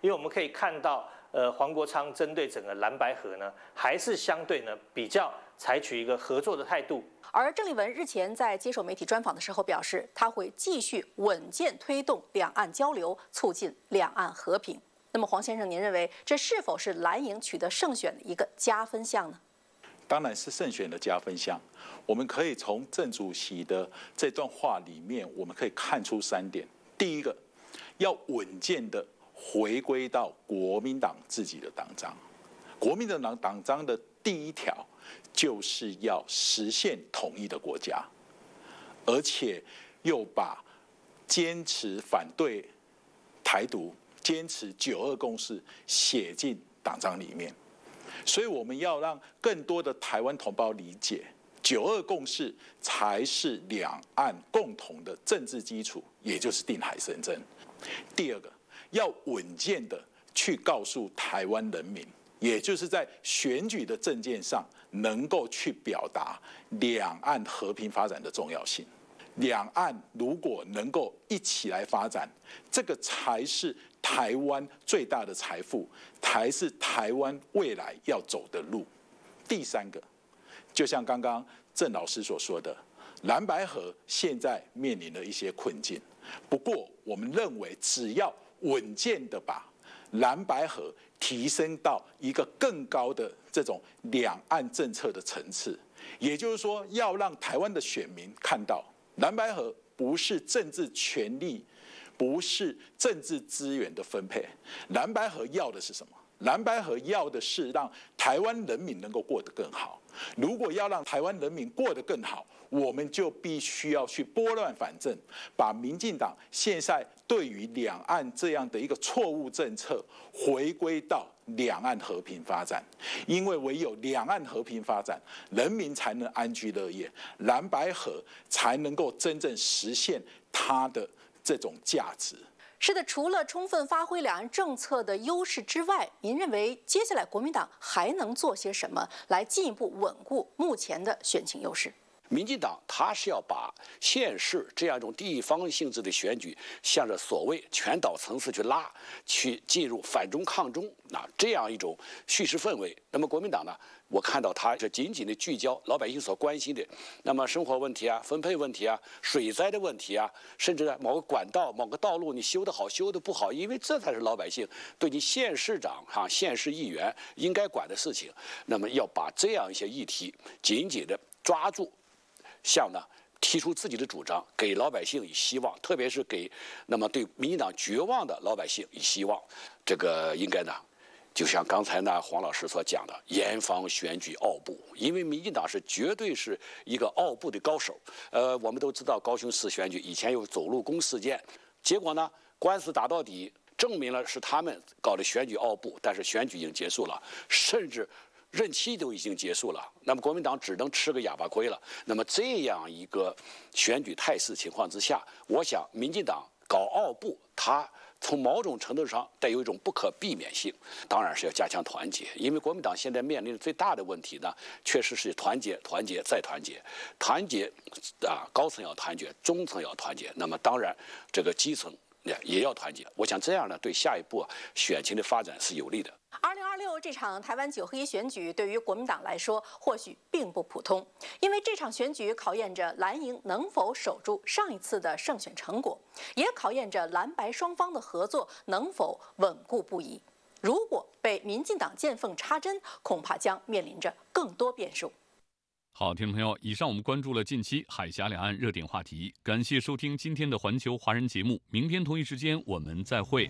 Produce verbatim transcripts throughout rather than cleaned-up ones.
因为我们可以看到，呃，黄国昌针对整个蓝白合呢，还是相对呢比较采取一个合作的态度。 而郑丽文日前在接受媒体专访的时候表示，他会继续稳健推动两岸交流，促进两岸和平。那么，黄先生，您认为这是否是蓝营取得胜选的一个加分项呢？ 当然是胜选的加分项。我们可以从郑主席的这段话里面，我们可以看出三点。第一个，要稳健的回归到国民党自己的党章。国民党党章的第一条就是要实现统一的国家，而且又把坚持反对台独、坚持九二共识写进党章里面。所以我们要让更多的台湾同胞理解，九二共识才是两岸共同的政治基础，也就是定海神针。第二个，要稳健的去告诉台湾人民，也就是在选举的政见上能够去表达两岸和平发展的重要性。两岸如果能够一起来发展，这个才是台湾最大的财富，才是台湾未来要走的路。第三个，就像刚刚郑老师所说的，蓝白合现在面临了一些困境，不过我们认为只要稳健的把蓝白合提升到一个更高的这种两岸政策的层次，也就是说，要让台湾的选民看到蓝白合不是政治权力，不是政治资源的分配，蓝白合要的是什么？蓝白合要的是让台湾人民能够过得更好。如果要让台湾人民过得更好，我们就必须要去拨乱反正，把民进党现在对于两岸这样的一个错误政策回归到两岸和平发展，因为唯有两岸和平发展，人民才能安居乐业，蓝白合才能够真正实现它的这种价值。 是的，除了充分发挥两岸政策的优势之外，您认为接下来国民党还能做些什么来进一步稳固目前的选情优势？ 民进党他是要把县市这样一种地方性质的选举，向着所谓全岛层次去拉，去进入反中抗中啊这样一种叙事氛围。那么国民党呢，我看到他是紧紧的聚焦老百姓所关心的，那么生活问题啊、分配问题啊、水灾的问题啊，甚至某个管道、某个道路你修得好、修得不好，因为这才是老百姓对你县市长、哈县市议员应该管的事情。那么要把这样一些议题紧紧的抓住。向呢提出自己的主张，给老百姓以希望，特别是给那么对民进党绝望的老百姓以希望。这个应该呢，就像刚才呢黄老师所讲的，严防选举奥步，因为民进党是绝对是一个奥步的高手。呃，我们都知道高雄市选举以前有走路工事件，结果呢官司打到底，证明了是他们搞的选举奥步，但是选举已经结束了，甚至任期都已经结束了，那么国民党只能吃个哑巴亏了。那么这样一个选举态势情况之下，我想民进党搞奥步，它从某种程度上带有一种不可避免性，当然是要加强团结。因为国民党现在面临的最大的问题呢，确实是团结、团结再团结，团结啊，高层要团结，中层要团结，那么当然这个基层也要团结。我想这样呢，对下一步选情的发展是有利的。 二零二六这场台湾九合一选举对于国民党来说或许并不普通，因为这场选举考验着蓝营能否守住上一次的胜选成果，也考验着蓝白双方的合作能否稳固不移。如果被民进党见缝插针，恐怕将面临着更多变数。 好，听众朋友，以上我们关注了近期海峡两岸热点话题，感谢收听今天的环球华人节目，明天同一时间我们再会。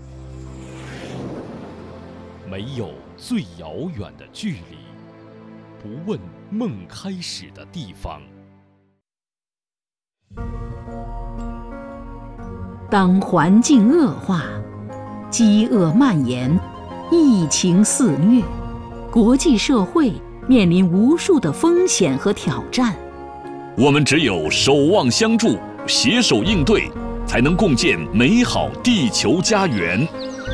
没有最遥远的距离，不问梦开始的地方。 当环境恶化，饥饿蔓延，疫情肆虐，国际社会面临无数的风险和挑战。 我们只有守望相助，携手应对，才能共建美好地球家园。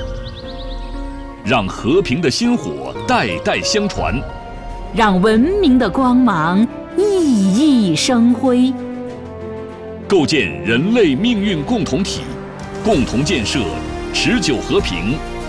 让和平的薪火代代相传， 让文明的光芒熠熠生辉， 构建人类命运共同体，共同建设持久和平、